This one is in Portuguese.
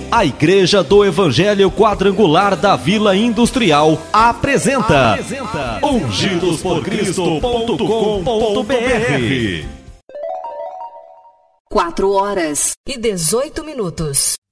A Igreja do Evangelho Quadrangular da Vila Industrial apresenta ungidosporcristo.com.br. 4 horas e 18 minutos.